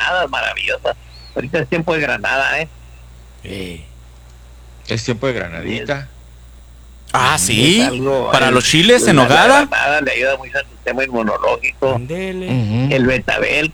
granadas maravillosas. Ahorita es tiempo de granada, Es tiempo de granadita. Sí, es algo, para los chiles en la nogada. granada le ayuda mucho al sistema inmunológico. Ándele. El betabel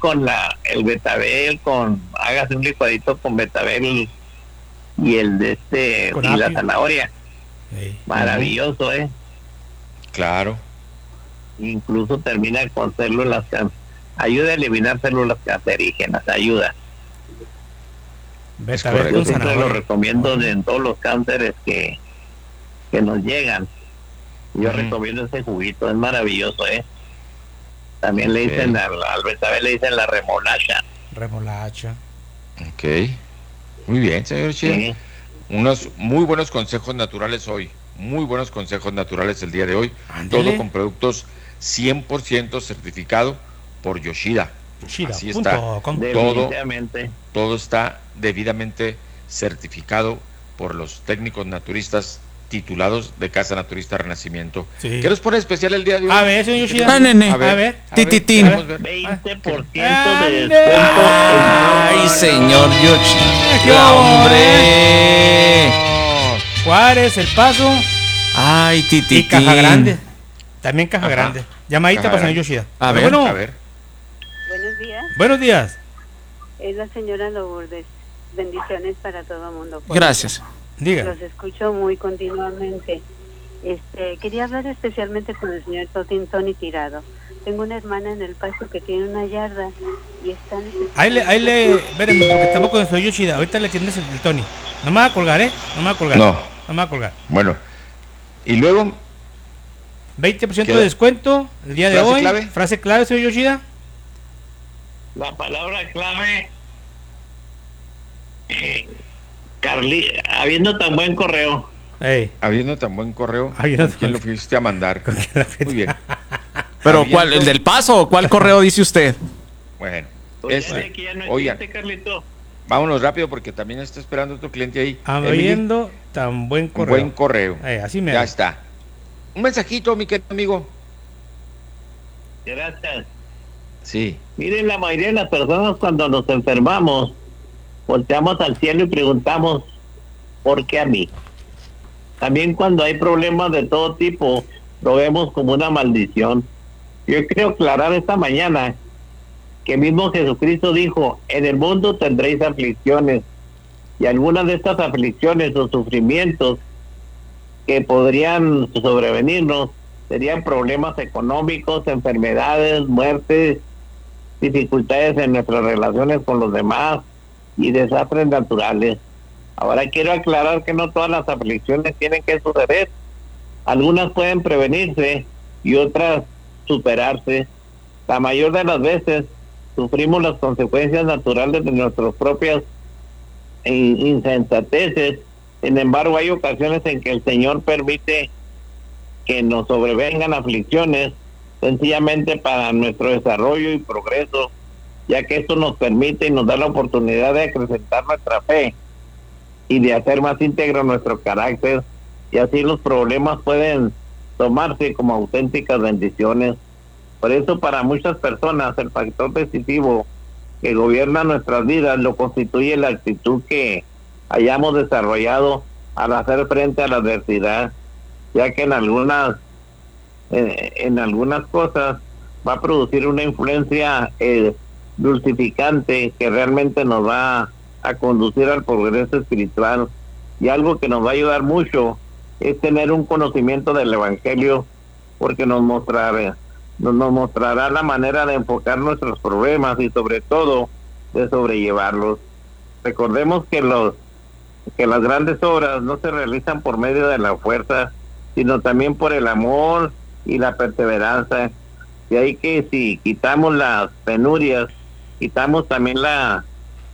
hágase un licuadito con betabel y Con y la apio. zanahoria. Maravilloso, Claro. Incluso termina con células ayuda a eliminar células cancerígenas, ayuda. Betabel Yo con siempre lo zanahoria. recomiendo en todos los cánceres que nos llegan. Yo recomiendo ese juguito, es maravilloso, También le dicen al betabel, le dicen la remolacha. Remolacha. Ok. Muy bien, señor Chía. Unos muy buenos consejos naturales hoy. Muy buenos consejos naturales el día de hoy. Ándele. Todo con productos 100% certificado por Yoshida. Así está. Todo está debidamente certificado por los técnicos naturistas titulados de Casa Naturista Renacimiento. Sí. ¿Qué nos pone especial el día de hoy? A ver, señor Yoshida. Nene. A ver. Tititín. 20% de descuento. Ay, señor Yoshida. ¡Qué ¡Hombre! ¿Cuál es el paso? Ay, Tititín. Y caja grande. También caja grande. Llamadita Caja para señor grande. Yoshida. A ver. Bueno, A ver. Buenos días, buenos días. es la señora Lourdes. Bendiciones para todo el mundo. Gracias. Diga. Los escucho muy continuamente. Quería hablar especialmente con el señor Tony Tirado. Tengo una hermana en El Paso que tiene una yarda y está necesitando... Espérenme, porque estamos con el señor Yoshida. Ahorita le atiendes el Tony. No me va a colgar, No me va a colgar. No. No me va a colgar. Bueno. Y luego, 20% ¿qué? de descuento el día de ¿Frase hoy. clave? Frase clave, señor Yoshida. La palabra clave, habiendo tan buen correo. habiendo tan buen correo, Habiendo ¿con quién lo fuiste a mandar? Muy bien. Pero ¿cuál? ¿El del paso o cuál correo dice usted? Bueno, Que ya no oigan, existe, Carlito. vámonos rápido porque también está esperando otro cliente ahí. Habiendo tan buen correo. Buen correo. Así me Ya está. Un mensajito, mi querido amigo. Gracias. Sí. Miren, la mayoría de las personas cuando nos enfermamos, volteamos al cielo y preguntamos, ¿por qué a mí? También cuando hay problemas de todo tipo, lo vemos como una maldición. Yo quiero aclarar esta mañana que mismo Jesucristo dijo, en el mundo tendréis aflicciones, y algunas de estas aflicciones o sufrimientos que podrían sobrevenirnos serían problemas económicos, enfermedades, muertes, dificultades en nuestras relaciones con los demás y desastres naturales. Ahora quiero aclarar que no todas las aflicciones tienen que suceder. Algunas pueden prevenirse y otras superarse. La mayor de las veces sufrimos las consecuencias naturales de nuestras propias insensateces. Sin embargo, hay ocasiones en que el Señor permite que nos sobrevengan aflicciones sencillamente para nuestro desarrollo y progreso, ya que esto nos permite y nos da la oportunidad de acrecentar nuestra fe y de hacer más íntegro nuestro carácter, y así los problemas pueden tomarse como auténticas bendiciones. Por eso, para muchas personas, el factor decisivo que gobierna nuestras vidas lo constituye la actitud que hayamos desarrollado al hacer frente a la adversidad, ya que en algunas cosas va a producir una influencia dulcificante que realmente nos va a conducir al progreso espiritual. Y algo que nos va a ayudar mucho es tener un conocimiento del Evangelio, porque nos mostrará la manera de enfocar nuestros problemas y sobre todo de sobrellevarlos. Recordemos que las grandes obras no se realizan por medio de la fuerza, sino también por el amor y la perseverancia. Y ahí que si quitamos las penurias, quitamos también la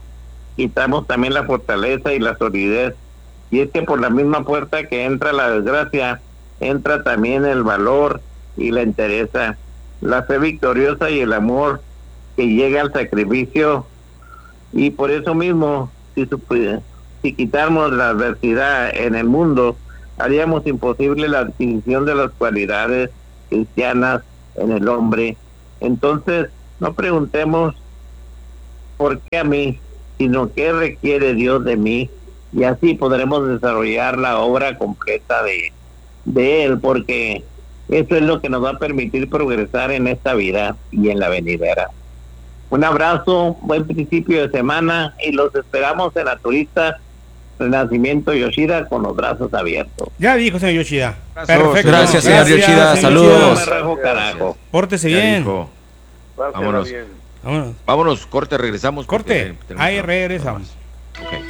fortaleza y la solidez. Y es que por la misma puerta que entra la desgracia, entra también el valor y la entereza, la fe victoriosa y el amor que llega al sacrificio. Y por eso mismo, si quitamos la adversidad en el mundo, haríamos imposible la adquisición de las cualidades cristianas en el hombre. Entonces, no preguntemos ¿por qué a mí? Sino qué requiere Dios de mí, y así podremos desarrollar la obra completa de Él, porque eso es lo que nos va a permitir progresar en esta vida y en la venidera. Un abrazo, buen principio de semana, y los esperamos en Naturista Renacimiento Yoshida con los brazos abiertos. Ya dijo, señor Yoshida. Perfecto. Gracias, señor Yoshida. Saludos. Pórtese bien. Vámonos. Vámonos, corte, regresamos. Corte. Ahí regresamos. Okay.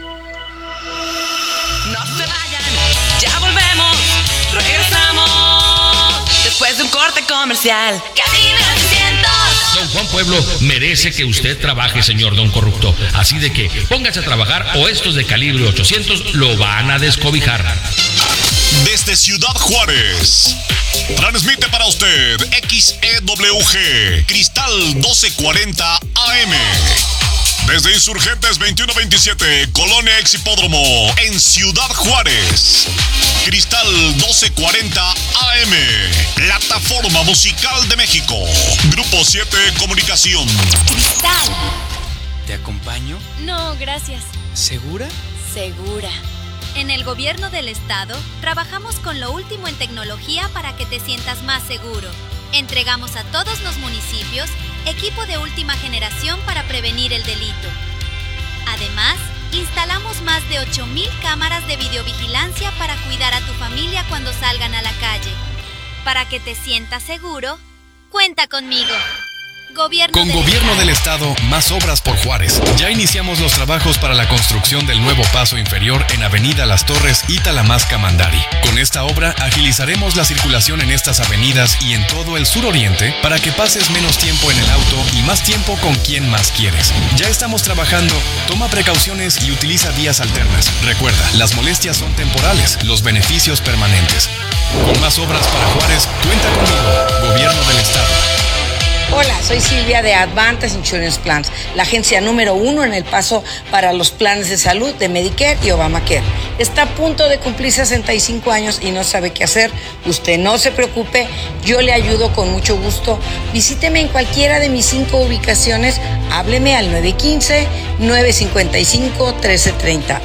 No se vayan, ya volvemos. Regresamos después de un corte comercial. Cadena 300. Don Juan Pueblo merece que usted trabaje, señor Don Corrupto. Así de que póngase a trabajar o estos de calibre 800 lo van a descobijar. Desde Ciudad Juárez, transmite para usted XEWG Cristal 1240 AM. Desde Insurgentes 2127, Colonia Ex Hipódromo, en Ciudad Juárez. Cristal 1240 AM, Plataforma Musical de México. Grupo 7 Comunicación. Cristal. ¿Te acompaño? No, gracias. ¿Segura? Segura. En el gobierno del estado, trabajamos con lo último en tecnología para que te sientas más seguro. Entregamos a todos los municipios equipo de última generación para prevenir el delito. Además, instalamos más de 8,000 cámaras de videovigilancia para cuidar a tu familia cuando salgan a la calle. Para que te sientas seguro, cuenta conmigo. Gobierno del Estado, más obras por Juárez. Ya iniciamos los trabajos para la construcción del nuevo paso inferior en Avenida Las Torres y Talamasca-Mandari. Con esta obra agilizaremos la circulación en estas avenidas y en todo el suroriente para que pases menos tiempo en el auto y más tiempo con quien más quieres. Ya estamos trabajando, toma precauciones y utiliza vías alternas. Recuerda, las molestias son temporales, los beneficios permanentes. Con más obras para Juárez, cuenta conmigo, Gobierno del Estado. Hola, soy Silvia de Advantage Insurance Plans, la agencia número 1 en El Paso para los planes de salud de Medicare y Obamacare. Está a punto de cumplir 65 años y no sabe qué hacer. Usted no se preocupe, yo le ayudo con mucho gusto. Visíteme en cualquiera de mis 5 ubicaciones. Hábleme al 915-955-1330.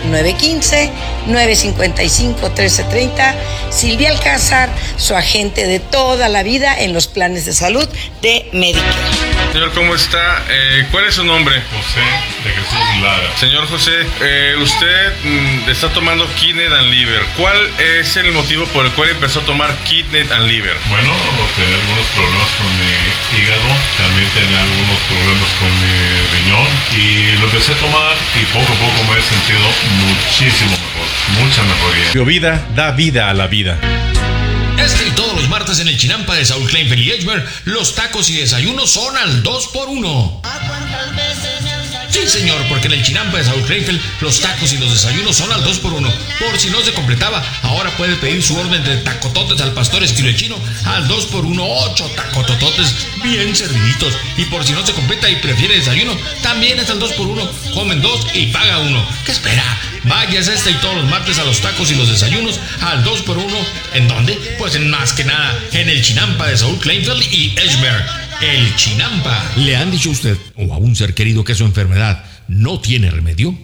915-955-1330. Silvia Alcázar, su agente de toda la vida en los planes de salud de Medicare. Señor, ¿cómo está? ¿Cuál es su nombre? José de Jesús Lara. Señor José, usted está tomando Kidney and Liver. ¿Cuál es el motivo por el cual empezó a tomar Kidney and Liver? Bueno, tenía algunos problemas con mi hígado, también tenía algunos problemas con mi riñón y lo empecé a tomar y poco a poco me he sentido muchísimo mejor, mucha mejoría. BioVida da vida a la vida. Este y todos los martes en el Chinampa de Saúl Kleinfeld y Edgemer, los tacos y desayunos son al 2x1. Sí, señor, porque en el Chinampa de Saúl Kleinfeld, los tacos y los desayunos son al 2x1. Por si no se completaba, ahora puede pedir su orden de tacototes al pastor estilo chino al 2x1, 8 tacotototes bien serviditos. Y por si no se completa y prefiere desayuno, también es al 2x1. Comen 2 y paga 1. ¿Qué espera? Váyase este y todos los martes a los tacos y los desayunos al 2x1. ¿En dónde? Pues en más que nada, en el Chinampa de Saúl Kleinfeld y Edgemer. El Chinampa. ¿Le han dicho a usted o a un ser querido que su enfermedad no tiene remedio?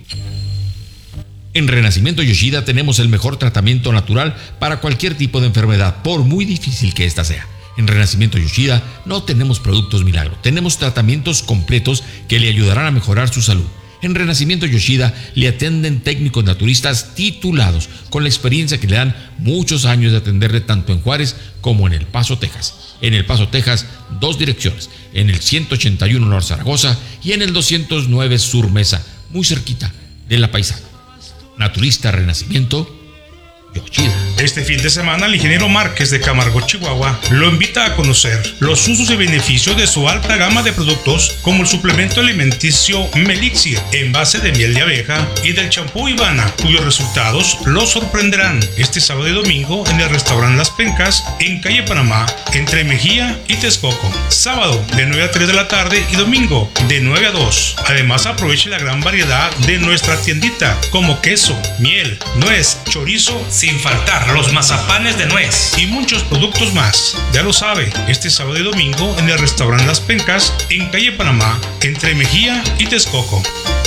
En Renacimiento Yoshida tenemos el mejor tratamiento natural para cualquier tipo de enfermedad, por muy difícil que ésta sea. En Renacimiento Yoshida no tenemos productos milagro, tenemos tratamientos completos que le ayudarán a mejorar su salud. En Renacimiento Yoshida le atienden técnicos naturistas titulados con la experiencia que le dan muchos años de atenderle tanto en Juárez como en El Paso, Texas. En El Paso, Texas, 2 direcciones, en el 181 North Zaragoza y en el 209 Sur Mesa, muy cerquita de La Paisana. Naturista Renacimiento Yoshida. Este fin de semana el ingeniero Márquez de Camargo, Chihuahua, lo invita a conocer los usos y beneficios de su alta gama de productos como el suplemento alimenticio Melixir en base de miel de abeja y del champú Ivana, cuyos resultados los sorprenderán este sábado y domingo en el restaurante Las Pencas en calle Panamá entre Mejía y Texcoco. Sábado de 9 a 3 de la tarde y domingo de 9 a 2. Además aproveche la gran variedad de nuestra tiendita como queso, miel, nuez, chorizo, sin faltar los mazapanes de nuez y muchos productos más. Ya lo sabe, este sábado y domingo en el restaurante Las Pencas, en calle Panamá, entre Mejía y Texcoco.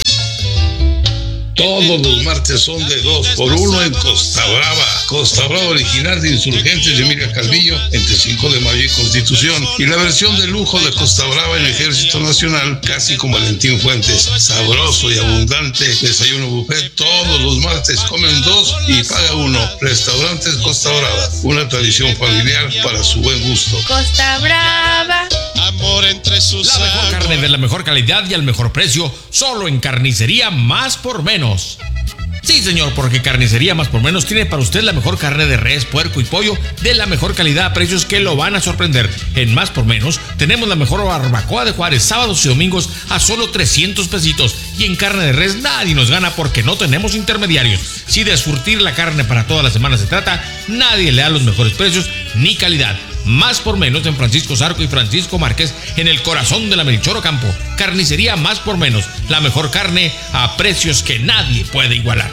Todos los martes son de 2x1 en Costa Brava. Costa Brava original de Insurgentes de Emilia Calvillo, entre 5 de mayo y Constitución. Y la versión de lujo de Costa Brava en Ejército Nacional, casi con Valentín Fuentes. Sabroso y abundante desayuno buffet. Todos los martes comen 2 y paga 1. Restaurantes Costa Brava, una tradición familiar para su buen gusto. Costa Brava. Amor entre sus La mejor carne de la mejor calidad y al mejor precio, solo en Carnicería Más por Menos. Sí, señor, porque Carnicería Más por Menos tiene para usted la mejor carne de res, puerco y pollo de la mejor calidad a precios que lo van a sorprender. En Más por Menos tenemos la mejor barbacoa de Juárez, sábados y domingos a solo 300 pesitos. Y en carne de res nadie nos gana porque no tenemos intermediarios. Si de surtir la carne para toda la semana se trata, nadie le da los mejores precios ni calidad. Más por Menos en Francisco Zarco y Francisco Márquez, en el corazón de la Melchor Ocampo. Carnicería Más por Menos, la mejor carne a precios que nadie puede igualar.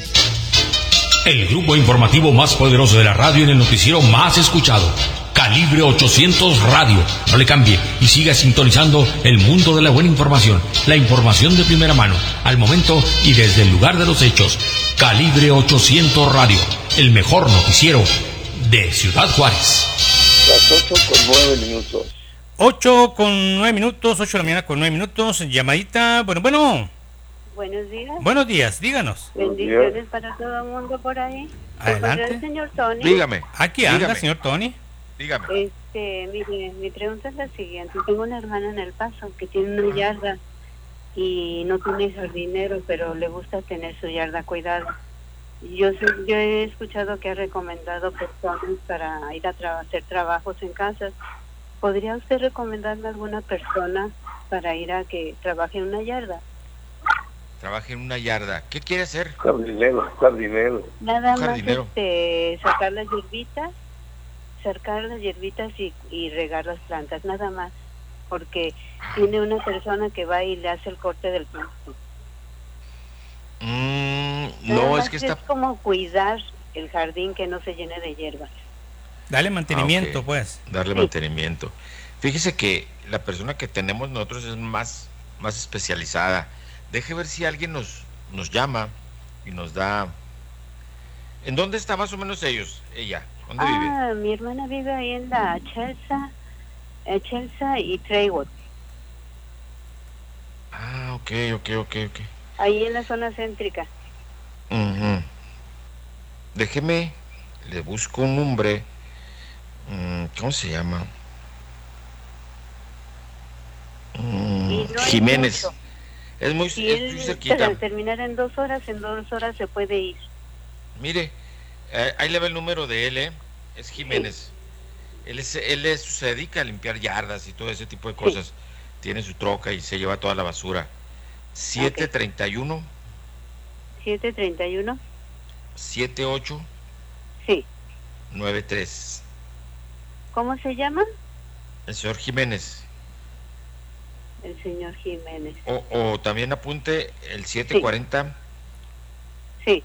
El grupo informativo más poderoso de la radio en el noticiero más escuchado. Calibre 800 Radio. No le cambie y siga sintonizando el mundo de la buena información. La información de primera mano, al momento y desde el lugar de los hechos. Calibre 800 Radio. El mejor noticiero de Ciudad Juárez. Las 8:09. 8:09, 8 de la mañana con 9 minutos. Llamadita, bueno. Buenos días. Buenos días, díganos. Bendiciones para todo el mundo por ahí. Adelante. El señor Tony. Dígame. Aquí anda, señor Tony. Dígame. Mire, mi pregunta es la siguiente. Tengo una hermana en El Paso que tiene una yarda y no tiene jardinero, pero le gusta tener su yarda cuidada. Yo he escuchado que ha recomendado personas para ir a hacer trabajos en casas. ¿Podría usted recomendarme a alguna persona para ir a que trabaje en una yarda? Trabaje en una yarda. ¿Qué quiere hacer? Jardinero. Nada Jardinero. más sacar las hierbitas y regar las plantas, nada más. Porque tiene una persona que va y le hace el corte del pasto. No, es que es como cuidar el jardín, que no se llene de hierbas. Dale mantenimiento, pues. Darle mantenimiento. Fíjese que la persona que tenemos nosotros es más especializada. Deje ver si alguien nos llama y nos da... ¿En dónde está más o menos ella? ¿Dónde vive? Mi hermana vive ahí en la Chelsea y Treywood. Ok. Ahí en la zona céntrica. Déjeme, le busco un nombre. ¿Cómo se llama? Jiménez. Es muy cerquita. Para terminar en 2 horas, se puede ir. Mire, ahí le va el número de él, es Jiménez. Sí. Él se dedica a limpiar yardas y todo ese tipo de cosas. Sí. Tiene su troca y se lleva toda la basura. 731 78 sí 93. ¿Cómo se llama? El señor Jiménez. El señor Jiménez. O también apunte el 740 sí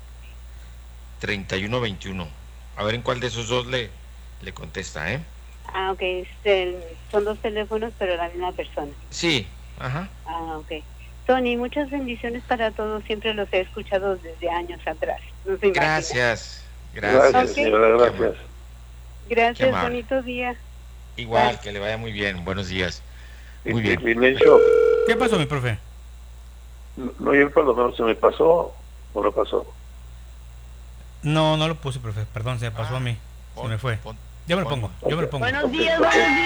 3121. A ver en cuál de esos dos le contesta, ok, son 2 teléfonos, pero la misma persona. Sí, ajá. Ok. Tony, muchas bendiciones para todos, siempre los he escuchado desde años atrás. No se imagina. Gracias, señora, gracias, bonito día. Igual, bye. Que le vaya muy bien, buenos días. Muy bien. ¿Qué pasó, mi profe? No, yo por lo menos se me pasó o no pasó. No lo puse, profe, perdón, se me pasó a mí. Se me fue. Yo me lo pongo. Buenos días.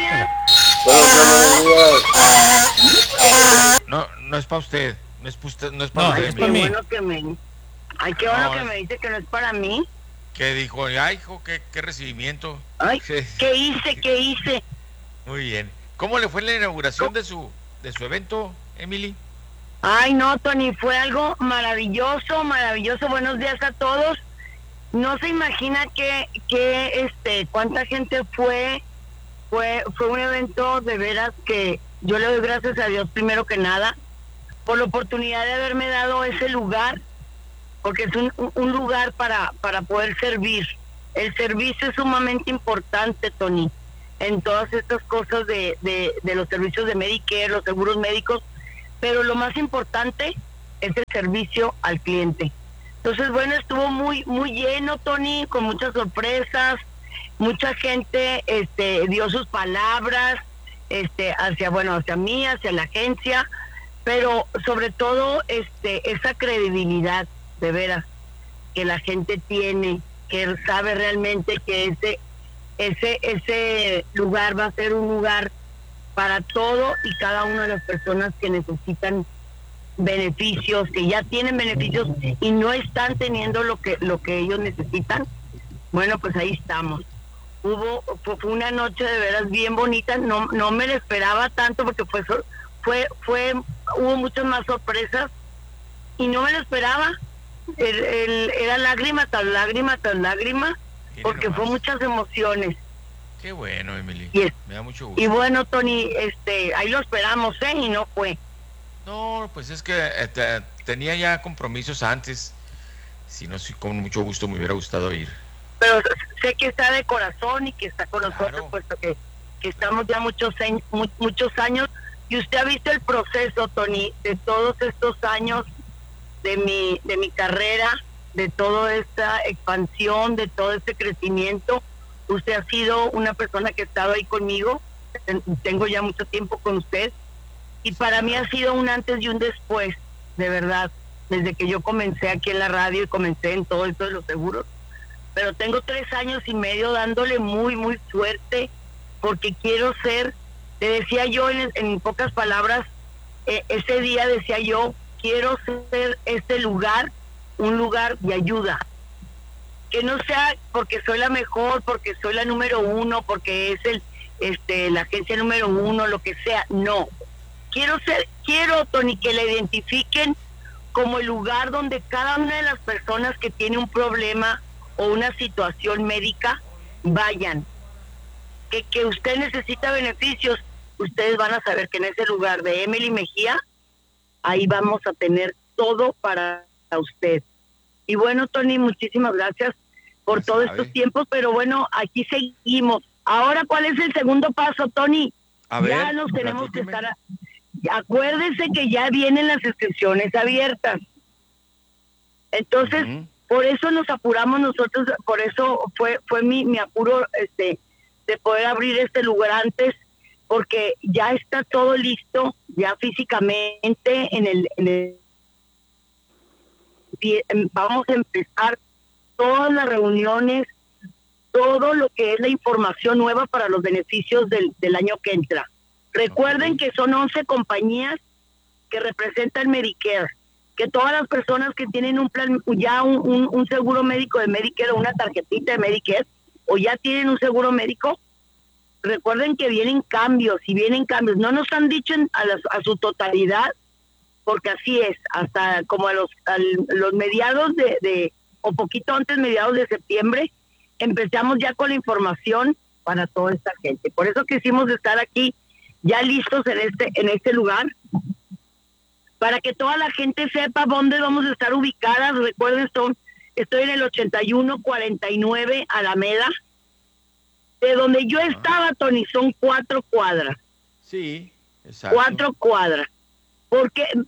No es para usted. No es para usted. Es para mí. Qué bueno que me dice que no es para mí. ¿Qué dijo? Ay, hijo, qué recibimiento. Ay, ¿qué hice? Muy bien. ¿Cómo le fue la inauguración de su evento, Emily? Ay, no, Tony, fue algo maravilloso. Buenos días a todos. No se imagina cuánta gente fue un evento de veras que yo le doy gracias a Dios primero que nada por la oportunidad de haberme dado ese lugar, porque es un lugar para poder servir El servicio es sumamente importante, Tony, en todas estas cosas de los servicios de Medicare, los seguros médicos, pero lo más importante es el servicio al cliente. Entonces, bueno, estuvo muy lleno, Tony, con muchas sorpresas, mucha gente dio sus palabras hacia mí, hacia la agencia, pero sobre todo esa credibilidad, de veras, que la gente tiene, que sabe realmente que ese lugar va a ser un lugar para todo y cada una de las personas que necesitan beneficios, que ya tienen beneficios y no están teniendo lo que ellos necesitan. Bueno, pues ahí estamos. Fue una noche de veras bien bonita, no me lo esperaba tanto porque hubo muchas más sorpresas y no me lo esperaba. Era lágrima tras lágrima tras lágrima, porque fue muchas emociones. Qué bueno, Emily. Me da mucho gusto. Y bueno, Tony, ahí lo esperamos, y no fue. No, pues es que tenía ya compromisos antes. Si no, sí, con mucho gusto me hubiera gustado ir. Pero sé que está de corazón y que está con nosotros, puesto que estamos ya muchos años. Y usted ha visto el proceso, Tony, de todos estos años de mi carrera, de toda esta expansión, de todo este crecimiento. Usted ha sido una persona que ha estado ahí conmigo. Tengo ya mucho tiempo con usted. Y para mí ha sido un antes y un después, de verdad, desde que yo comencé aquí en la radio y comencé en todo esto de los seguros. Pero tengo 3 años y medio dándole muy, muy fuerte, porque quiero ser, te decía yo en pocas palabras, ese día decía yo, quiero ser este lugar, un lugar de ayuda. Que no sea porque soy la mejor, porque soy la número 1, porque es la agencia número 1, lo que sea, no. Quiero, Tony, que la identifiquen como el lugar donde cada una de las personas que tiene un problema o una situación médica vayan. Que usted necesita beneficios, ustedes van a saber que en ese lugar de Emily Mejía, ahí vamos a tener todo para usted. Y bueno, Tony, muchísimas gracias por todos estos tiempos, pero bueno, aquí seguimos. Ahora, ¿cuál es el segundo paso, Tony? Ya nos tenemos que estar... Acuérdense que ya vienen las inscripciones abiertas. Entonces, por eso nos apuramos nosotros, por eso fue mi apuro de poder abrir este lugar antes, porque ya está todo listo, ya físicamente vamos a empezar todas las reuniones, todo lo que es la información nueva para los beneficios del año que entra. Recuerden que son 11 compañías que representan Medicare, que todas las personas que tienen un plan, ya un seguro médico de Medicare o una tarjetita de Medicare, o ya tienen un seguro médico, recuerden que vienen cambios. No nos han dicho a su totalidad, porque así es, hasta como a los mediados o poquito antes, mediados de septiembre, empezamos ya con la información para toda esta gente. Por eso quisimos estar aquí ya listos en este lugar, para que toda la gente sepa dónde vamos a estar ubicadas. Recuerden, estoy en el 8149 Alameda, de donde yo estaba, Tony, son 4 cuadras. Sí, exacto. 4 cuadras. ¿Por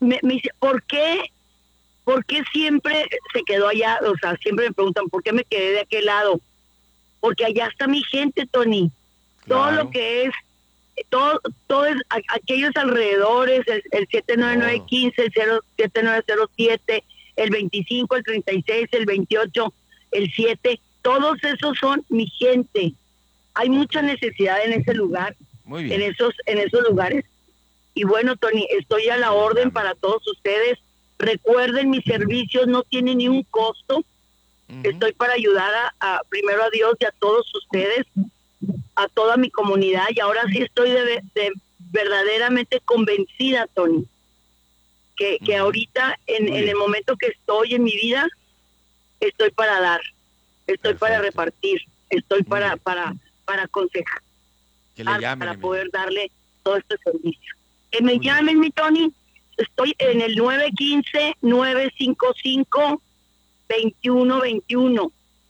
qué siempre se quedó allá? O sea, siempre me preguntan, ¿por qué me quedé de aquel lado? Porque allá está mi gente, Tony. Claro. Todo lo que es todo es aquellos alrededores, el 79915, el 7907, el 25, el 36, el 28, el 7, todos esos son mi gente. Hay mucha necesidad en ese lugar, muy bien, en esos lugares. Y bueno, Tony, estoy a la orden para todos ustedes. Recuerden, mis servicios no tienen ni un costo. Estoy para ayudar primero a Dios y a todos ustedes, a toda mi comunidad, y ahora sí estoy de verdaderamente convencida, Tony, que ahorita en el momento que estoy en mi vida, estoy para dar, estoy para repartir, estoy para aconsejar, para poder darle todo este servicio. Que me llamen, mi Tony, estoy en el 915-955-2121.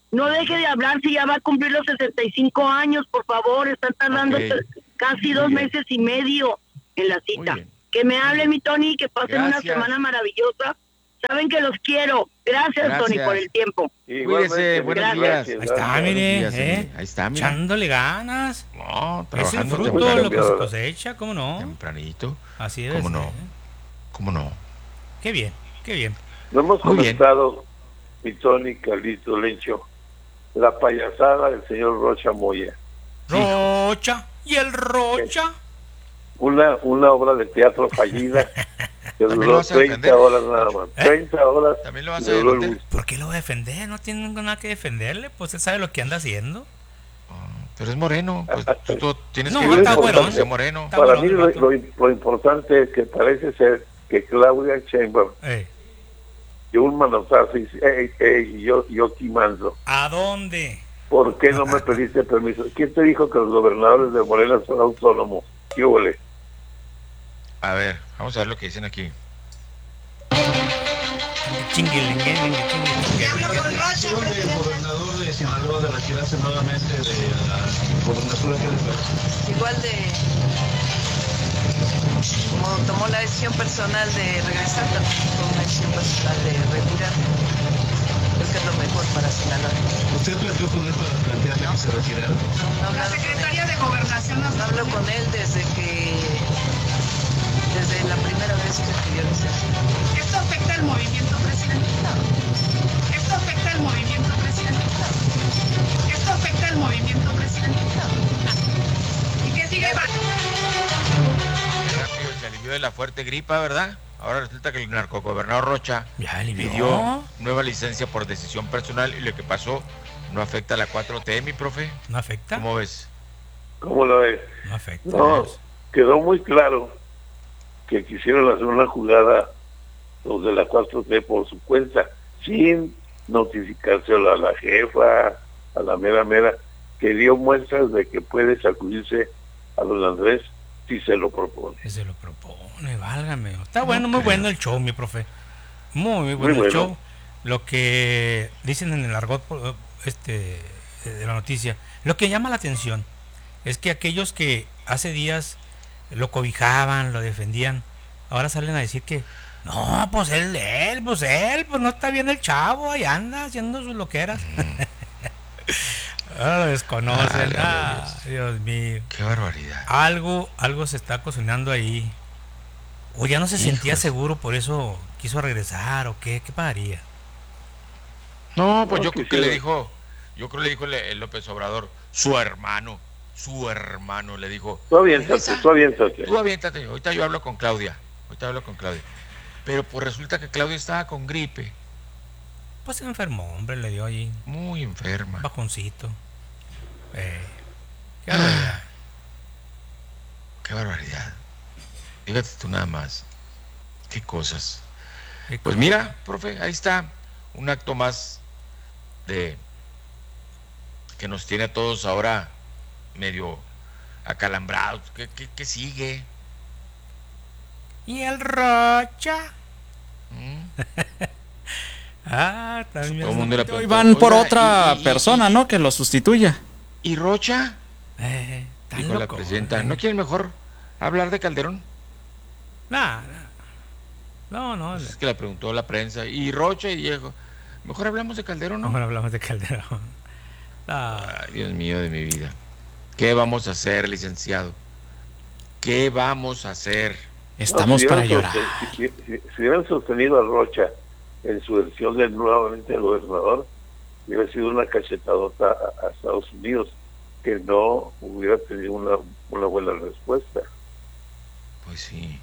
No deje de hablar si ya va a cumplir los 65 años, por favor. Están tardando casi 2 meses y medio en la cita. Que me hable mi Tony, que pasen una semana maravillosa. Saben que los quiero. Gracias. Tony, por el tiempo. Cuídese, buenos días. Ahí está, mire, Ahí está, mire. Echándole ganas. No, es el trabajando fruto de lo que se cosecha, ¿cómo no? Tempranito. Así es. ¿Cómo no? ¿Cómo no? Qué bien, qué bien. No hemos comentado, mi Tony, Carlito, Lencho, la payasada del señor Rocha Moya. Rocha, ¿y el Rocha? Una obra de teatro fallida que duró 30 horas nada más. 30 horas. ¿También lo vas a defender? ¿Por qué lo va a defender? No tiene nada que defenderle, pues él sabe lo que anda haciendo. Pero es moreno, pues tú tienes no, que está bueno, ser moreno. Para mí lo importante es que parece ser que Claudia Sheinbaum dio un manotazo y yo quimando. ¿A dónde? ¿Por qué no me pediste permiso? ¿Quién te dijo que los gobernadores de Morena son autónomos? ¿Qué huele? A ver, vamos a ver lo que dicen aquí. ¿Decisión del gobernador de Sinaloa de retirarse nuevamente de la gobernatura? ¿Qué le parece? Igual como tomó la decisión personal de regresar, también tomó una decisión personal de retirar. Creo que es lo mejor para Sinaloa. ¿Usted planteó con él para plantearle que se retirara? No, la secretaria de Gobernación nos habló con él desde la primera vez que pidió licencia. ¿Esto afecta al movimiento presidencial? ¿Esto afecta al movimiento presidencial? ¿Esto afecta al movimiento presidencial? ¿Y qué sigue? Rápido se alivió de la fuerte gripa, ¿verdad? Ahora resulta que el narcogobernador Rocha pidió nueva licencia por decisión personal y lo que pasó no afecta a la 4T, mi profe. ¿No afecta? ¿Cómo ves? ¿Cómo lo ves? No afecta. No, quedó muy claro que quisieron hacer una jugada los de la 4T por su cuenta, sin notificárselo a la jefa, a la mera, que dio muestras de que puede sacudirse a don Andrés si se lo propone. Se lo propone, válgame. Está bueno, muy bueno el show, mi profe. Muy bueno el show. Lo que dicen en el argot de la noticia, lo que llama la atención es que aquellos que hace días lo cobijaban, lo defendían, ahora salen a decir que no, pues él, pues no está bien el chavo, ahí anda haciendo sus loqueras. Ahora lo desconocen. Dios mío. Qué barbaridad. Algo se está cocinando ahí. O ya no se sentía seguro, por eso quiso regresar, o qué pasaría. No, pues yo creo que le dijo el López Obrador, su hermano le dijo. Tú aviéntate. Ahorita yo hablo con Claudia. Pero pues resulta que Claudia estaba con gripe. Pues se enfermó, hombre, le dio allí. Muy enferma. Bajoncito. Qué barbaridad. Qué barbaridad. Fíjate tú nada más. Qué cosas. Pues mira, profe, ahí está un acto más de que nos tiene a todos ahora medio acalambrados. ¿Qué sigue? ¿Y el Rocha? También. Todo el mundo hoy van por otra persona, ¿no? Que lo sustituya. ¿Y Rocha? Tan Dijo loco, la presidenta. ¿No quieren mejor hablar de Calderón? No. Es que le preguntó la prensa. ¿Y Rocha? Y dijo, mejor hablamos de Calderón, ¿no? Mejor hablamos de Calderón. Ay, Dios mío de mi vida. ¿Qué vamos a hacer, licenciado? ¿Qué vamos a hacer? Estamos para llorar. Si hubieran sostenido a Rocha en su versión de nuevamente el gobernador, hubiera sido una cachetadota a Estados Unidos, que no hubiera tenido una buena respuesta. Pues sí.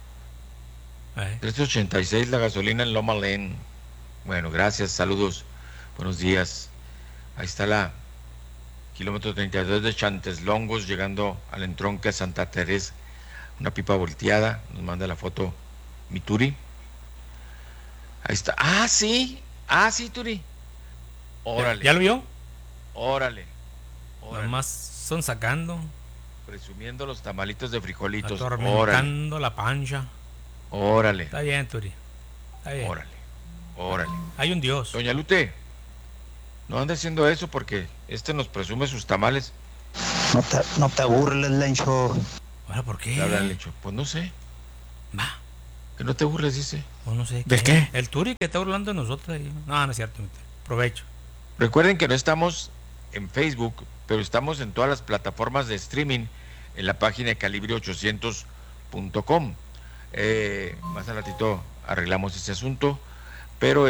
386 la gasolina en Loma Lane. Bueno, gracias, saludos, buenos días. Ahí está la kilómetro 32 de Chanteslongos, llegando al entronque a Santa Teresa. Una pipa volteada, nos manda la foto mi Turi. Ahí está. Sí, Turi. Órale. ¿Ya lo vio? Órale. Nomás son sacando. Presumiendo los tamalitos de frijolitos. Atormentando la pancha. Órale. Está bien, Turi. Está bien. Órale. Hay un Dios. Doña Lute. No ande haciendo eso porque nos presume sus tamales. No te burles, Lencho. ¿Ahora por qué? ¿Qué habla, Lencho? Pues no sé. Va. Que no te burles, dice. Pues no sé. ¿De qué? El Turi que está burlando de nosotros. No, no es cierto. Provecho. Recuerden que no estamos en Facebook, pero estamos en todas las plataformas de streaming en la página de calibre800.com. Más al ratito arreglamos ese asunto, pero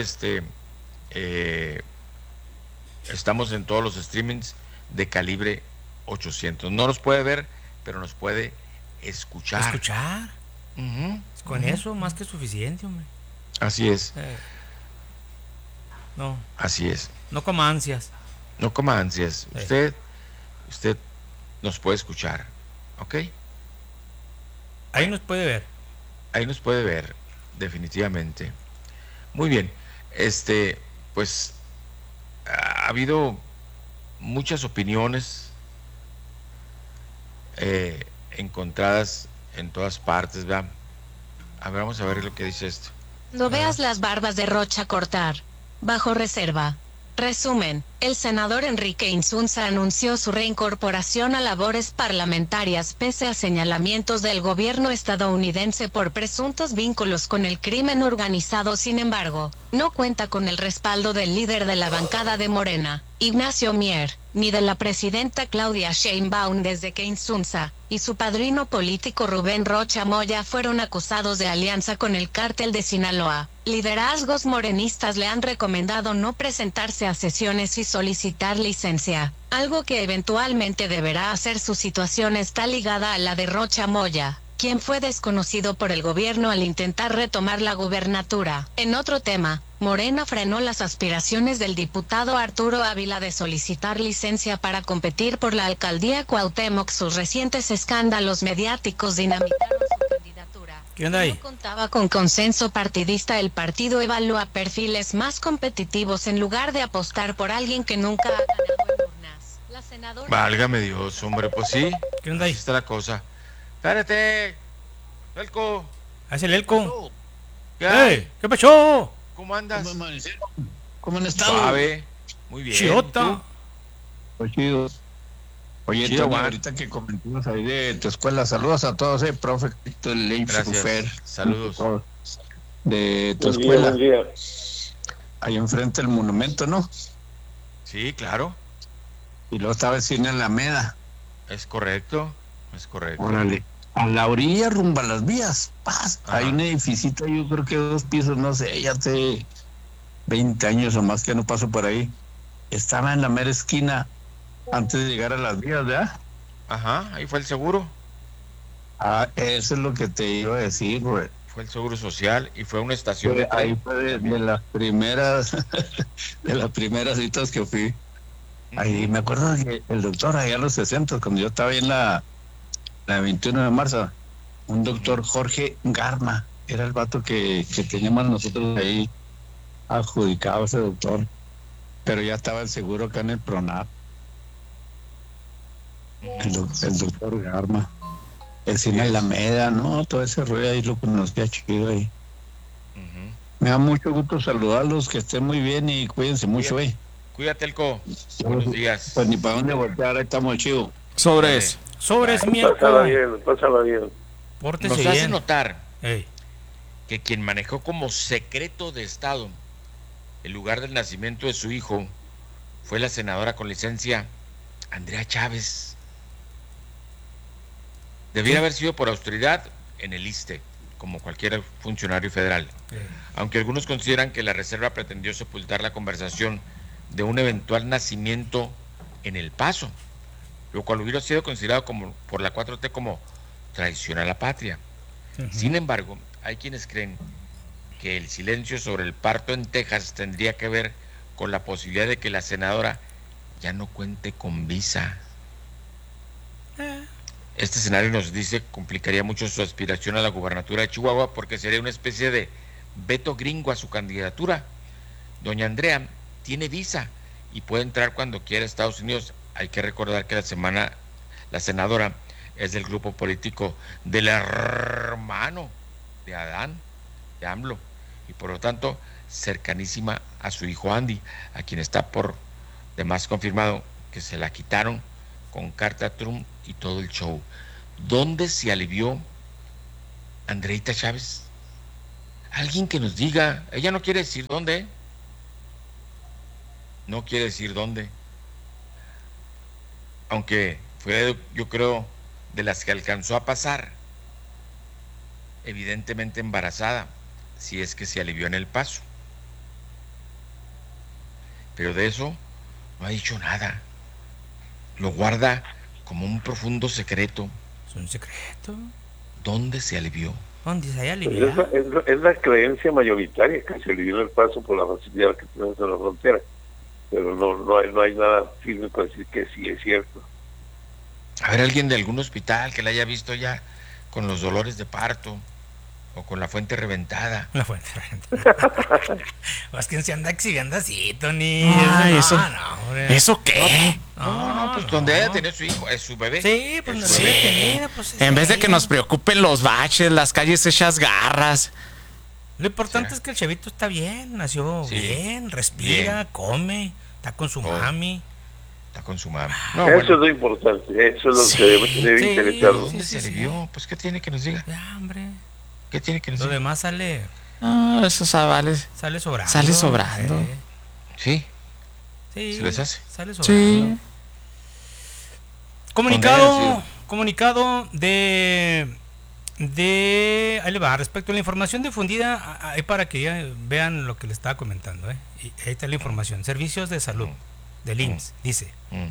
estamos en todos los streamings de Calibre 800. No nos puede ver, pero nos puede escuchar. ¿Escuchar? Con eso más que suficiente, hombre. Así es. No. Así es. No coma ansias. No coma ansias. Usted nos puede escuchar, ¿ok? Ahí nos puede ver. Ahí nos puede ver, definitivamente. Muy bien. Pues ha habido muchas opiniones encontradas en todas partes, ¿verdad? A ver, vamos a ver lo que dice esto. No veas las barbas de Rocha cortar. Bajo reserva. Resumen, el senador Enrique Insunza anunció su reincorporación a labores parlamentarias pese a señalamientos del gobierno estadounidense por presuntos vínculos con el crimen organizado. Sin embargo, no cuenta con el respaldo del líder de la bancada de Morena, Ignacio Mier, ni de la presidenta Claudia Sheinbaum desde que Insunza y su padrino político Rubén Rocha Moya fueron acusados de alianza con el cártel de Sinaloa. Liderazgos morenistas le han recomendado no presentarse a sesiones y solicitar licencia, algo que eventualmente deberá hacer. Su situación está ligada a la de Rocha Moya, quien fue desconocido por el gobierno al intentar retomar la gubernatura. En otro tema, Morena frenó las aspiraciones del diputado Arturo Ávila de solicitar licencia para competir por la alcaldía Cuauhtémoc. Sus recientes escándalos mediáticos dinamitaron su candidatura. ¿Qué onda ahí? No contaba con consenso partidista. El partido evalúa perfiles más competitivos en lugar de apostar por alguien que nunca ha ganado en urnas. La senadora... Válgame Dios, hombre, pues sí. ¿Qué onda ahí? Así está la cosa. Espérate, Elco. ¿Haz el Elco? ¿Qué? ¿Qué pasó? ¿Cómo andas? ¿Cómo han estado? Suave. Muy bien. Chiota. Pues chido. Oye, Chido, Tony, ahorita que comentabas ahí de tu escuela, saludos a todos, profe, Gracias. Saludos. De tu Buen escuela. día. Ahí enfrente del monumento, ¿no? Sí, claro. Y luego estaba el cine Alameda. Es correcto. Órale. A la orilla, rumbo a las vías. Paz. Hay un edificito, yo creo que 2 pisos, no sé, ya hace 20 años o más que no paso por ahí. Estaba en la mera esquina antes de llegar a las vías, ¿verdad? Ajá, ahí fue el seguro. Ah, eso es lo que te iba a decir, güey. Fue el seguro social y fue una estación de tren. Ahí fue de las primeras de las primeras citas que fui. Ahí me acuerdo que el doctor allá a los 60, cuando yo estaba ahí en la 21 de marzo, un doctor Jorge Garma, era el vato que teníamos nosotros ahí adjudicado, ese doctor, pero ya estaba el seguro acá en el PRONAP. El doctor Garma, el cine Alameda, no, todo ese rollo ahí lo conocía chido ahí. Me da mucho gusto saludarlos, que estén muy bien y cuídense mucho, Cuídate, Elco. Buenos días. Pues ni para dónde voltear, ahí estamos chido. Sobres Pásala bien. Pórtese Nos hace bien. notar que quien manejó como secreto de Estado el lugar del nacimiento de su hijo fue la senadora con licencia Andrea Chávez. Debiera haber sido por austeridad en el ISSSTE, como cualquier funcionario federal. Aunque algunos consideran que la reserva pretendió sepultar la conversación de un eventual nacimiento en El Paso, lo cual hubiera sido considerado como por la 4T como traición a la patria. Sin embargo, hay quienes creen que el silencio sobre el parto en Texas tendría que ver con la posibilidad de que la senadora ya no cuente con visa. Este escenario, nos dice, complicaría mucho su aspiración a la gubernatura de Chihuahua porque sería una especie de veto gringo a su candidatura. Doña Andrea tiene visa y puede entrar cuando quiera a Estados Unidos. Hay que recordar que la senadora es del grupo político del hermano de Adán, de AMLO, y por lo tanto cercanísima a su hijo Andy, a quien está por Además confirmado que se la quitaron con carta Trump y todo el show. ¿Dónde se alivió Andreita Chávez? Alguien que nos diga. Ella no quiere decir dónde. No quiere decir dónde. Aunque fue, yo creo, de las que alcanzó a pasar, evidentemente embarazada, si es que se alivió en El Paso. Pero de eso no ha dicho nada. Lo guarda como un profundo secreto. ¿Es un secreto? ¿Dónde se alivió? ¿Dónde se alivió? Es la creencia mayoritaria que se alivió en El Paso por la facilidad que tenemos en la frontera. Pero no hay nada firme para decir que sí es cierto. A ver, alguien de algún hospital que la haya visto ya con los dolores de parto o con la fuente reventada. La fuente reventada. Pues que se anda exhibiendo así, Tony. Ay, hombre. ¿Eso qué? No, pues donde ella tenía su hijo, es su bebé. Sí, pues su bebé. Pues en vez de que nos preocupen los baches, las calles hechas garras. Lo importante es que el chavito está bien, nació bien, respira, come, está con su mami. Está con su mami. No, eso es lo importante, eso es lo que debe interesarnos. ¿Dónde se alivió? Pues, ¿qué tiene que nos diga? Ya, hombre. ¿Qué tiene que nos diga? diga? Lo demás sale... No, eso sale sobrando. Sale sobrando. Sí. Sí. ¿Se les hace? Sale sobrando. Sí. Comunicado de ahí le va, respecto a la información difundida, ahí para que ya vean lo que le estaba comentando, y ahí está la información. Servicios de salud del IMSS dice: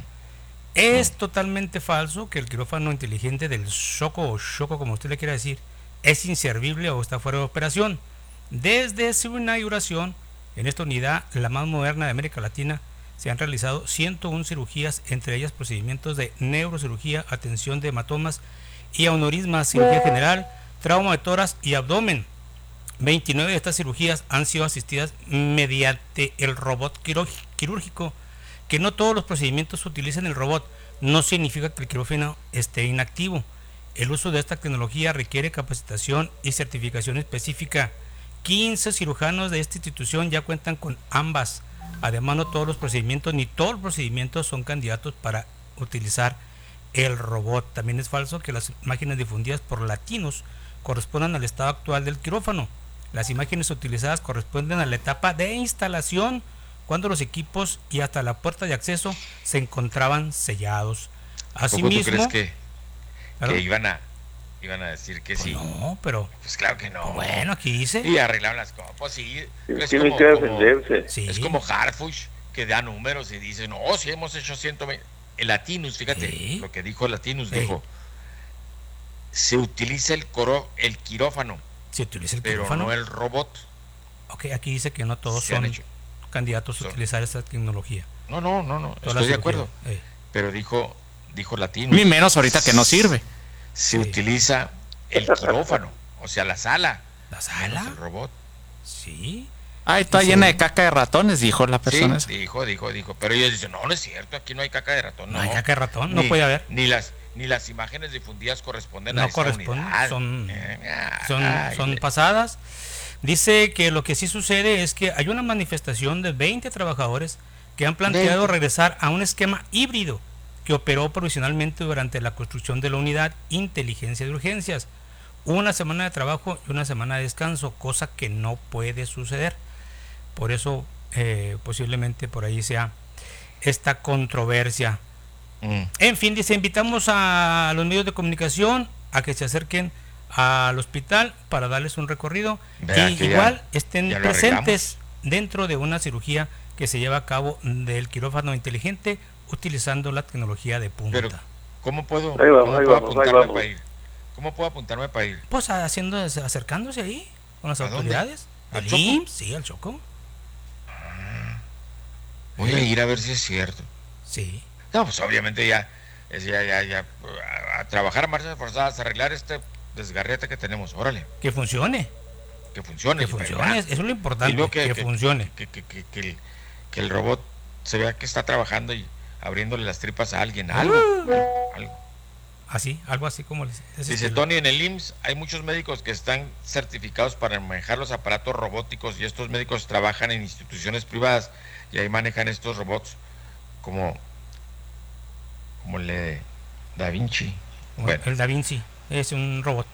es totalmente falso que el quirófano inteligente del Choco como usted le quiera decir, es inservible o está fuera de operación. Desde su inauguración en esta unidad, la más moderna de América Latina, se han realizado 101 cirugías, entre ellas procedimientos de neurocirugía, atención de hematomas y aneurismas, cirugía general, trauma de tórax y abdomen. 29 de estas cirugías han sido asistidas mediante el robot quirúrgico. Que no todos los procedimientos utilizan el robot no significa que el quirófano esté inactivo. El uso de esta tecnología requiere capacitación y certificación específica. 15 cirujanos de esta institución ya cuentan con ambas. Además, no todos los procedimientos ni todos los procedimientos son candidatos para utilizar el robot. También es falso que las imágenes difundidas por latinos correspondan al estado actual del quirófano. Las imágenes utilizadas corresponden a la etapa de instalación, cuando los equipos y hasta la puerta de acceso se encontraban sellados. Asimismo, ¿tú crees que iban a decir que sí? No, pero pues claro que no. Bueno, aquí dice. Y arreglaron las cosas, sí. Tienen que defenderse. Sí. Es como Harfuch, que da números y dice, no, sí hemos hecho 120. El Latinus, fíjate, lo que dijo Latinus, dijo, se utiliza el quirófano. Se utiliza el pero quirófano, no el robot. Ok, aquí dice que no todos son candidatos a utilizar esta tecnología. No, estoy de acuerdo. Pero dijo Latinus. Ni menos ahorita que no sirve. Se utiliza el quirófano, o sea, la sala. ¿La sala? El robot. Sí. Ah, está llena de caca de ratones, dijo la persona. Sí, dijo. Pero ellos dicen, no es cierto, aquí no hay caca de ratón. No hay caca de ratón, no puede haber. Ni las imágenes difundidas corresponden a esa corresponden, son pasadas. Dice que lo que sí sucede es que hay una manifestación de 20 trabajadores que han planteado regresar a un esquema híbrido que operó provisionalmente durante la construcción de la unidad Inteligencia de Urgencias. Una semana de trabajo y una semana de descanso, cosa que no puede suceder. Por eso posiblemente por ahí sea esta controversia. En fin, dice, invitamos a los medios de comunicación a que se acerquen al hospital para darles un recorrido y igual estén presentes dentro de una cirugía que se lleva a cabo del quirófano inteligente utilizando la tecnología de punta. Pero, ¿cómo puedo apuntarme para ir? Pues acercándose ahí con las autoridades. ¿Al IMSS? Sí, al Choco. Voy a ir a ver si es cierto. Sí. No, pues obviamente ya a trabajar a marchas forzadas, a arreglar este desgarrete que tenemos, órale. Que funcione. Que funcione, eso es lo importante, que funcione. Que el robot se vea que está trabajando y abriéndole las tripas a alguien, algo. Así, algo así como dice estilo. Tony, en el IMSS hay muchos médicos que están certificados para manejar los aparatos robóticos y estos médicos trabajan en instituciones privadas y ahí manejan estos robots como el de Da Vinci. Bueno. El Da Vinci es un robot.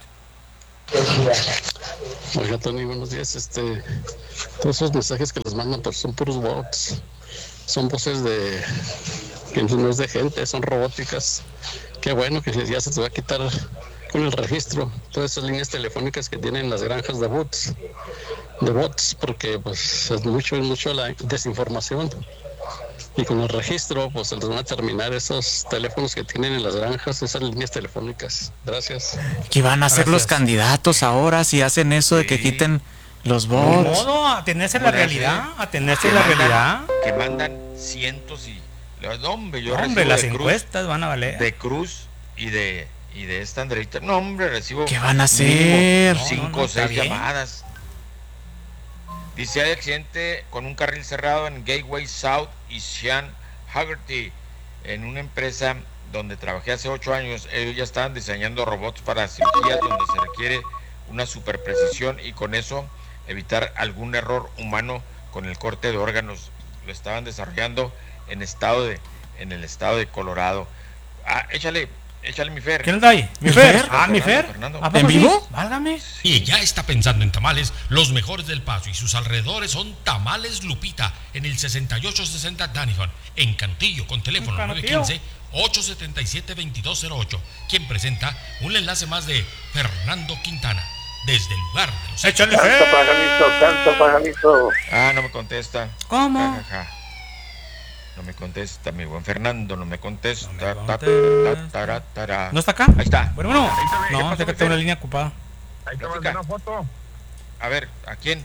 Oiga, Tony, buenos días. Todos esos mensajes que les mandan pues, son puros bots. Son voces que no es de gente, son robóticas. Qué bueno que ya se te va a quitar con el registro todas esas líneas telefónicas que tienen las granjas de bots, porque pues es mucho la desinformación. Y con el registro, pues se les van a terminar esos teléfonos que tienen en las granjas, esas líneas telefónicas. Gracias. ¿Qué van a hacer los candidatos ahora si hacen eso de que quiten los bots? No, atenerse a la realidad, Que mandan cientos y... Hombre, las encuestas van a valer. De Cruz y de esta Andreita. No, hombre, recibo... ¿Qué van a hacer? 5 o 6 llamadas. Dice, hay accidente con un carril cerrado en Gateway South y Sean Haggerty, en una empresa donde trabajé hace 8 años. Ellos ya estaban diseñando robots para cirugías donde se requiere una super precisión y con eso evitar algún error humano con el corte de órganos. Lo estaban desarrollando en el estado de Colorado. Échale mi Fer. ¿Quién está ahí? ¿Mi Fer? Mi Fer. ¿En vivo? Válgame. Y ya está pensando en tamales, los mejores del Paso y sus alrededores son Tamales Lupita, en el 6860 Danihon, en Cantillo, con teléfono 915-877-2208, quien presenta un enlace más de Fernando Quintana, desde el lugar de los... ¡Échale Canto, pajarito. No me contesta. ¿Cómo? No me contesta, mi buen Fernando, no me contesta. ¿No está acá? Ahí está. Bueno. No, sé que tengo una línea ocupada. Ahí te mandé una foto. A ver, ¿a quién?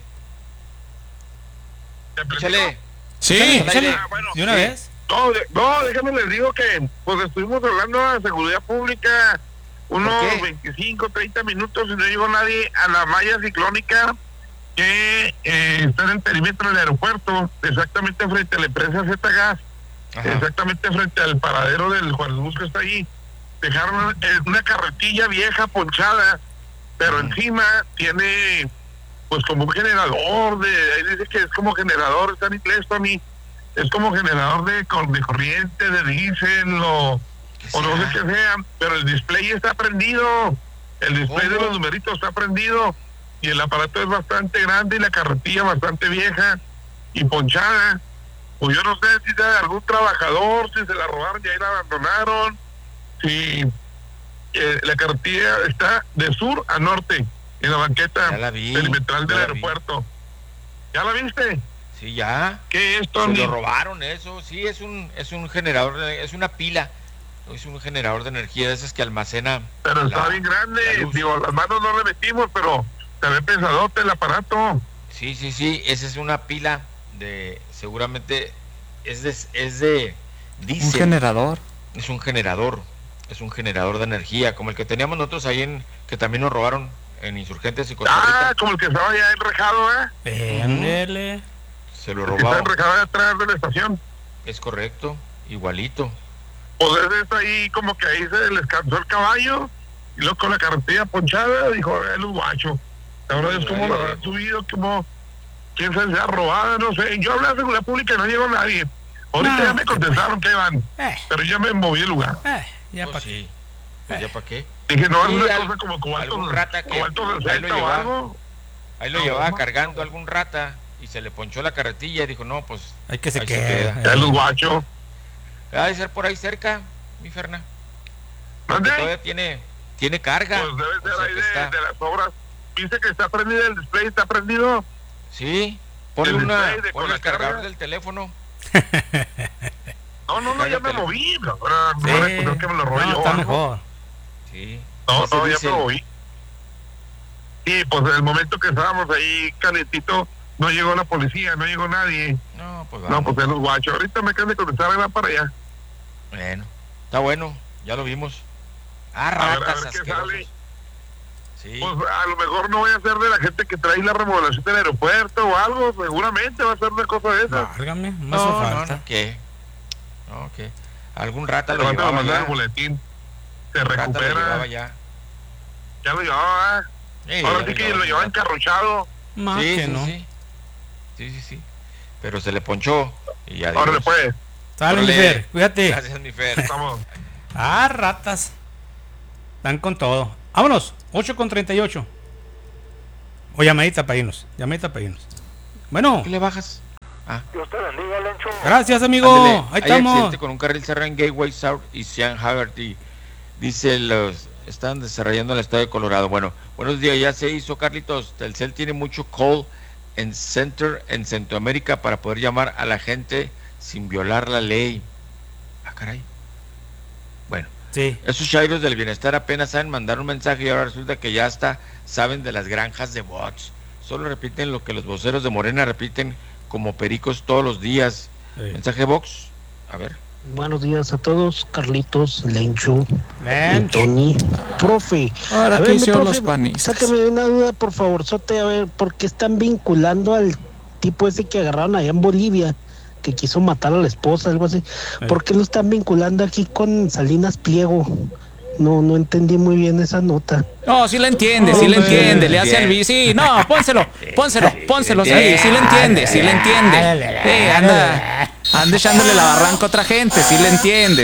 Échale. Sí, Bueno, ¿de una vez? No, déjame les digo que pues estuvimos hablando de seguridad pública unos 25, 30 minutos y no llegó nadie a la malla ciclónica que está en el perímetro del aeropuerto, exactamente frente a la empresa Z-Gas, exactamente frente al paradero del Juárez Bus que está ahí. Dejaron una carretilla vieja ponchada, pero encima tiene pues como un generador ahí dice que es como generador, está en inglés para mí, es como generador de corriente, de diésel o no sé qué sea, pero el display está prendido, el display de los numeritos está prendido y el aparato es bastante grande y la carretilla bastante vieja y ponchada. Pues yo no sé si sea de algún trabajador, si se la robaron y ahí la abandonaron, si la carretilla está de sur a norte en la banqueta perimetral del aeropuerto. ¿Ya la viste? Sí, ya. ¿Qué es, Tony? Se lo robaron eso, sí, es un generador, es una pila, es un generador de energía de esas que almacena. Pero está bien grande, digo, las manos no le metimos, pero se ve pesadote el aparato. Sí, esa es una pila seguramente es de diésel. Un generador. Es un generador de energía, como el que teníamos nosotros ahí que también nos robaron en Insurgentes y Costa Rica. Como el que estaba ya enrejado, Se lo robaron. Está enrejado atrás de la estación. Es correcto, igualito. Pues es ahí como que ahí se les cansó el caballo y luego con la carretilla ponchada dijo, es un guacho. Ahora es como lo han subido, como quién sabe, sea robada, no sé. Yo hablé de seguridad pública y no llegó nadie. Ahorita ya me contestaron que iban, pero ya me moví el lugar. Ya pues sí. Pues ya para qué. Dije, no, es una cosa como algún rata que ahí lo llevaba cargando algún rata y se le ponchó la carretilla y dijo, no, pues hay que se queda. Ya los guachos. Ha de ser por ahí cerca, mi Ferna. ¿Dónde? Todavía tiene carga. Pues debe ser ahí de las obras. ¿Viste que está prendido el display? ¿Está prendido? Sí. Ponle el cargador del teléfono. No, ya me moví. Ahora no voy a encontrar que me lo robé yo. Está mejor. Sí. No, ya me moví. Sí, pues el momento que estábamos ahí calentito, no llegó la policía, no llegó nadie. No, pues vamos. No, pues es los guachos. Ahorita me acaban de contestar y van para allá. Bueno, está bueno, ya lo vimos. Ratas a ver qué sale. Sí. Pues a lo mejor no voy a ser de la gente que trae la remodelación del aeropuerto o algo, seguramente va a ser una cosa de esa. Lárgame, no, ¿qué? No, ¿qué? Algún rata lo llevaba ya. El boletín. Se recupera. Ya lo llevaba. Ahora sí que lo llevaba encarruchado. Sí. Pero se le ponchó y ya. Ahora después. Sale, mi Fer, cuídate. Gracias, mi Fer. Estamos. Ratas. Están con todo. Vámonos, 8:38. O llamadita para irnos. Bueno. ¿Qué le bajas? Dios te bendiga, Lencho. Gracias, amigo. Ándale, ahí hay estamos. accidente con un carril cerrado en Gateway South y Sean Haggerty. Dice, están desarrollando el estado de Colorado. Bueno, buenos días, ya se hizo, Carlitos. Telcel tiene mucho call en Centroamérica para poder llamar a la gente sin violar la ley. Caray. Bueno, sí. Esos chairos del bienestar apenas saben mandar un mensaje y ahora resulta que ya hasta saben de las granjas de bots. Solo repiten lo que los voceros de Morena repiten como pericos todos los días. Sí. Mensaje box, a ver. Buenos días a todos, Carlitos, Lencho, Tony, profe. Ahora, ¿qué hicieron los panistas? Sáqueme de una duda, por favor, Sote, a ver, ¿por qué están vinculando al tipo ese que agarraron allá en Bolivia, que quiso matar a la esposa, algo así? ¿Por qué lo están vinculando aquí con Salinas Pliego? No entendí muy bien esa nota. No, sí la entiende, le hace al bici. No, pónselo, sí le entiende. Anda echándole la barranca a otra gente, sí le entiende.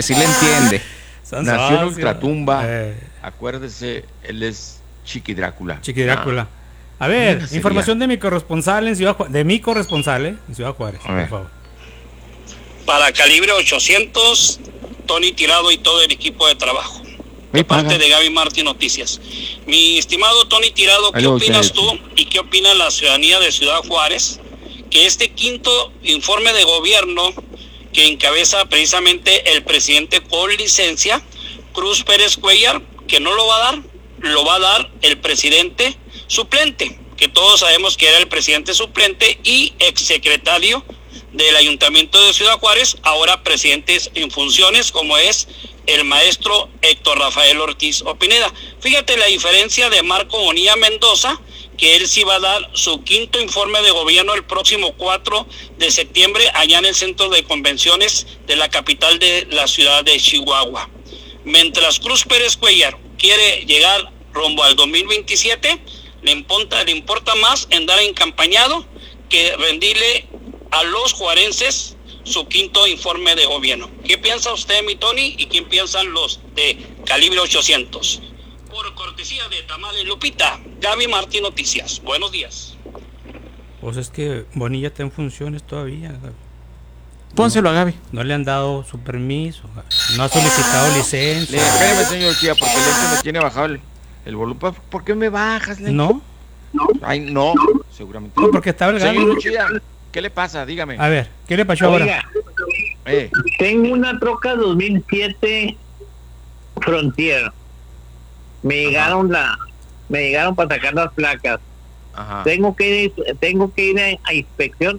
Nació en Ultratumba, acuérdese, él es Chiqui Drácula. A ver, información de mi corresponsal en Ciudad Juárez, en Ciudad Juárez, por favor. Para Calibre 800, Tony Tirado y todo el equipo de trabajo. De parte de Gaby Martín Noticias. Mi estimado Tony Tirado, ¿qué opinas tú y qué opina la ciudadanía de Ciudad Juárez? Que este quinto informe de gobierno que encabeza precisamente el presidente con licencia, Cruz Pérez Cuellar, que no lo va a dar, lo va a dar el presidente suplente, que todos sabemos que era el presidente suplente y exsecretario del Ayuntamiento de Ciudad Juárez, ahora presidente en funciones, como es el maestro Héctor Rafael Ortiz Opineda. Fíjate la diferencia de Marco Bonilla Mendoza, que él sí va a dar su quinto informe de gobierno el próximo 4 de septiembre allá en el centro de convenciones de la capital de la ciudad de Chihuahua. Mientras Cruz Pérez Cuellar quiere llegar rumbo al 2027, le importa más andar encampañado que rendirle a los juarenses su quinto informe de gobierno. ¿Qué piensa usted, mi Tony? ¿Y quién piensan los de Calibre 800? Por cortesía de Tamales Lupita, Gaby Martín Noticias. Buenos días. Pues es que Bonilla está en funciones todavía, Gaby. Pónselo a Gaby. No le han dado su permiso, no ha solicitado licencia. Espérame, señor Chía, porque el me tiene bajado el volumen. ¿Por qué me bajas, Lencho? ¿No? Ay, no, seguramente. No, porque estaba el Gaby. Señor Chía, ¿qué le pasa? Dígame. A ver, ¿qué le pasó ahora? Tengo una troca 2007 Frontier. Me llegaron para sacar las placas. Ajá. Tengo que ir a inspección.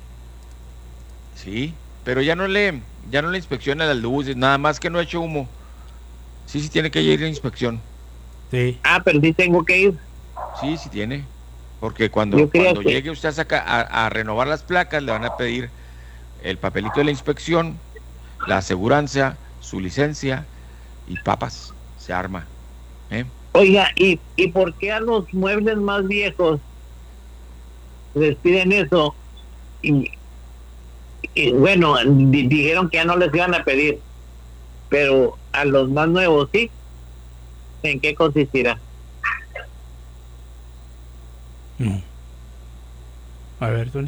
Sí, pero ya no le inspecciona las luces, nada más que no eche humo. Sí tiene que ir a inspección. Sí. Pero sí tengo que ir. Sí tiene. Porque cuando llegue usted a renovar las placas, le van a pedir el papelito de la inspección, la aseguranza, su licencia y papas. Se arma. Oiga, ¿y por qué a los muebles más viejos les piden eso? Y bueno, dijeron que ya no les iban a pedir, pero a los más nuevos sí. ¿En qué consistirá? No. A ver, Tony.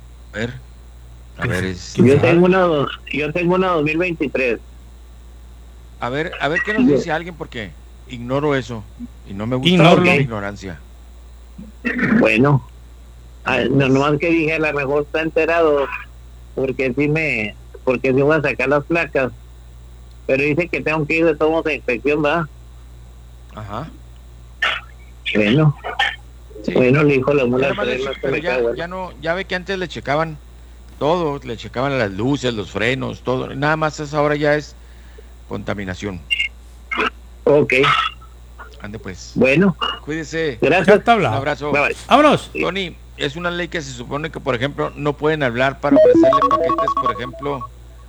A ver, yo tengo una 2023. A ver qué nos dice alguien, porque ignoro eso y no me gusta la ignorancia. Bueno, no más que dije, a lo mejor está enterado, porque sí voy a sacar las placas, pero dice que tengo que ir de todos a inspección, ¿verdad? Ajá. Bueno. Sí. Bueno, le dijo la mula, pero ya ve que antes le checaban todo, le checaban las luces, los frenos, todo, nada más ahora ya es contaminación. Ok. Ande pues. Bueno. Cuídese. Gracias. Un abrazo. Bye. Vámonos. Tony, es una ley que se supone que, por ejemplo, no pueden hablar para ofrecerle paquetes, por ejemplo,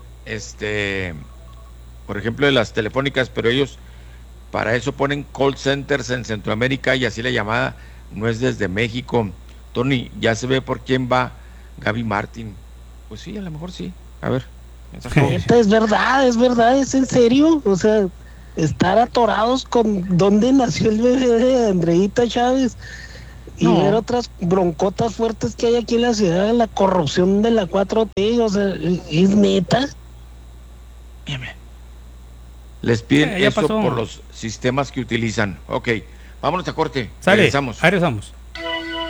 por ejemplo, de las telefónicas, pero ellos para eso ponen call centers en Centroamérica y así la llamada no es desde México. Tony, ya se ve por quién va Gaby Martín. Pues sí, a lo mejor sí. A ver. Es verdad, es en serio. O sea, estar atorados con dónde nació el bebé de Andreita Chávez y ver otras broncotas fuertes que hay aquí en la ciudad, la corrupción de la 4T, o sea, es neta. Les piden eso por los sistemas que utilizan. Ok, vámonos a corte. Regresamos.